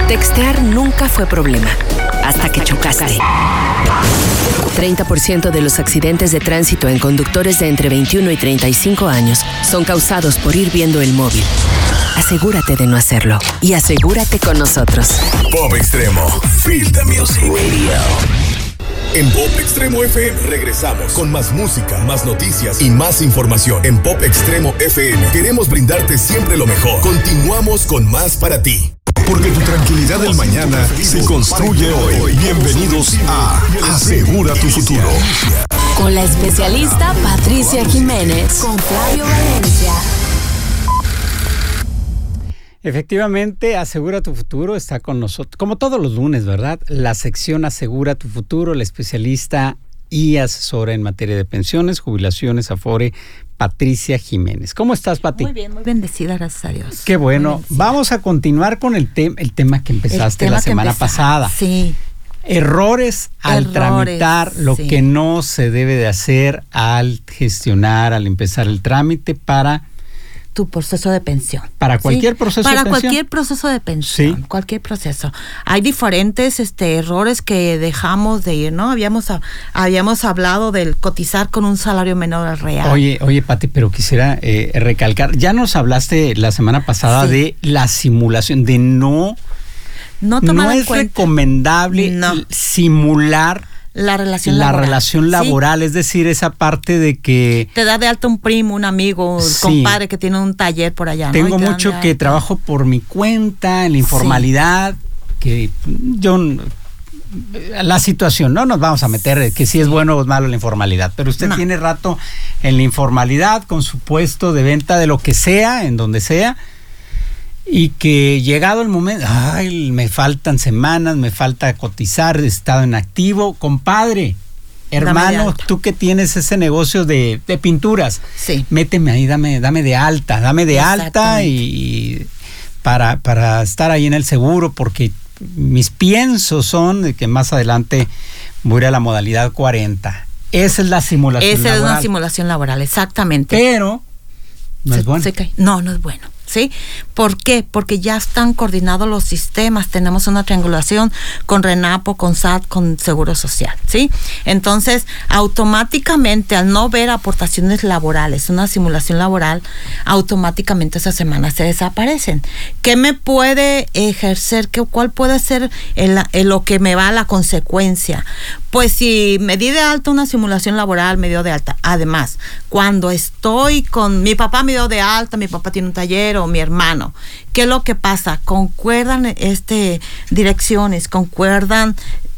Textear nunca fue problema, hasta que chocaste. 30% de los accidentes de tránsito en conductores de entre 21 y 35 años son causados por ir viendo el móvil. Asegúrate de no hacerlo y asegúrate con nosotros. Pop Extremo, Feel the Music Radio. En Pop Extremo FM regresamos con más música, más noticias y más información. En Pop Extremo FM queremos brindarte siempre lo mejor. Continuamos con más para ti. Porque tu tranquilidad del mañana se construye hoy. Bienvenidos a Asegura tu Futuro. Con la especialista Patricia Jiménez. Con Flavio Valencia. Efectivamente, Asegura tu Futuro está con nosotros, como todos los lunes, ¿verdad? La sección Asegura tu Futuro, la especialista y asesora en materia de pensiones, jubilaciones, Afore, Patricia Jiménez. ¿Cómo estás, Pati? Muy bien, muy bendecida, gracias a Dios. Qué bueno. Vamos a continuar con el tema que empezaste la semana pasada. Sí. Errores al tramitar lo que no se debe de hacer al gestionar, al empezar el trámite para tu proceso de pensión. Para cualquier proceso de pensión. Para cualquier proceso de pensión, cualquier proceso. Hay diferentes errores que dejamos de ir, ¿no? Habíamos hablado del cotizar con un salario menor al real. Oye, Pati, pero quisiera recalcar, ya nos hablaste la semana pasada de la simulación, de no es recomendable simular la relación laboral, es decir, esa parte de que te da de alta un primo, un amigo, un compadre que tiene un taller por allá. Tengo mucho que trabajo por mi cuenta, en la informalidad, que yo, la situación, no nos vamos a meter que si es bueno o es malo la informalidad, pero usted tiene rato en la informalidad con su puesto de venta de lo que sea, en donde sea, y que llegado el momento, me faltan semanas, me falta cotizar, he estado en activo, compadre, hermano, tú que tienes ese negocio de pinturas, méteme ahí, dame de alta y para estar ahí en el seguro, porque mis piensos son de que más adelante voy a ir a la modalidad 40. Esa es la simulación laboral. Esa es una simulación laboral, exactamente. Pero no es bueno. No es bueno. ¿Sí? ¿Por qué? Porque ya están coordinados los sistemas, tenemos una triangulación con RENAPO, con SAT, con Seguro Social, ¿sí? Entonces, automáticamente, al no ver aportaciones laborales, una simulación laboral, automáticamente esas semanas se desaparecen. ¿Qué me puede ejercer? ¿Cuál puede ser lo que me va a la consecuencia? Pues si me di de alta una simulación laboral, me dio de alta. Además, cuando estoy con mi papá, me dio de alta, mi papá tiene un taller o mi hermano, ¿qué es lo que pasa? Concuerdan direcciones, concuerdan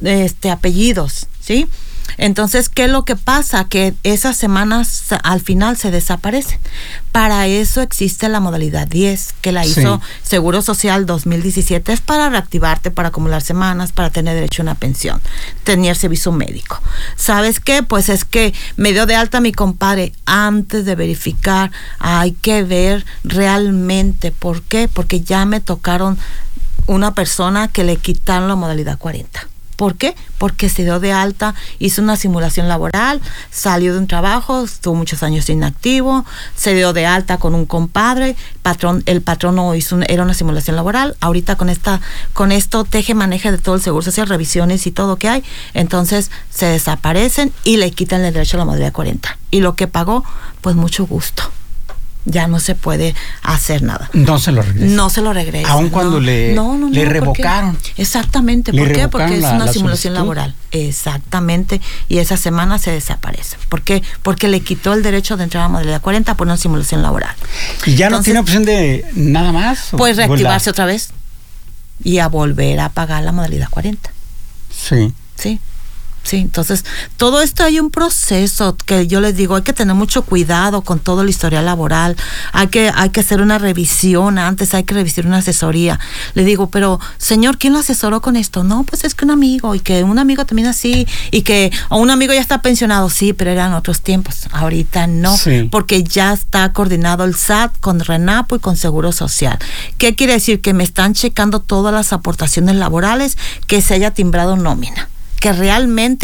apellidos, ¿sí? Entonces, ¿qué es lo que pasa? Que esas semanas al final se desaparecen. Para eso existe la modalidad 10, que la hizo Seguro Social 2017. Es para reactivarte, para acumular semanas, para tener derecho a una pensión, tener servicio médico. ¿Sabes qué? Pues es que me dio de alta mi compadre. Antes de verificar, hay que ver realmente. ¿Por qué? Porque ya me tocaron una persona que le quitaron la modalidad 40. ¿Por qué? Porque se dio de alta, hizo una simulación laboral, salió de un trabajo, estuvo muchos años inactivo, se dio de alta con un compadre, el patrón era una simulación laboral. Ahorita con esto teje-maneje de todo el Seguro Social, revisiones y todo que hay, entonces se desaparecen y le quitan el derecho a la modalidad 40. Y lo que pagó, pues mucho gusto. Ya no se puede hacer nada. No se lo regresa. Aun cuando le revocaron. Exactamente. ¿Por qué? Porque es una simulación laboral. Exactamente. Y esa semana se desaparece. ¿Por qué? Porque le quitó el derecho de entrar a la modalidad 40 por una simulación laboral. ¿Y ya no tiene opción de nada más? Pues reactivarse otra vez y a volver a pagar la modalidad 40. Sí. Sí, entonces todo esto hay un proceso que yo les digo, hay que tener mucho cuidado con todo el historial laboral, hay que hacer una revisión antes, hay que revisar una asesoría. Le digo, pero señor, ¿quién lo asesoró con esto? No, pues es que un amigo, y que un amigo también así, o un amigo ya está pensionado, sí, pero eran otros tiempos, ahorita no, porque ya está coordinado el SAT con RENAPO y con Seguro Social. ¿Qué quiere decir? Que me están checando todas las aportaciones laborales, que se haya timbrado nómina, que realmente